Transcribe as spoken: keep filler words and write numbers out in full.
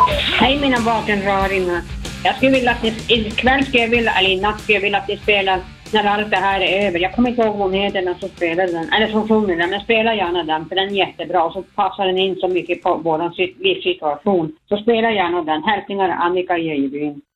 Hej mina vakenraringar. Jag skulle vilja att ni, ikväll skulle jag vilja, eller i natt skulle jag vilja att ni spelar När allt det här är över. Jag kommer inte ihåg vad hon heter den som spelar den. Eller som sjunger den, men spela gärna den för den är jättebra. Och så passar den in så mycket på vår livssituation. Så spela gärna den. Hälsningar Annika i Ejebyn.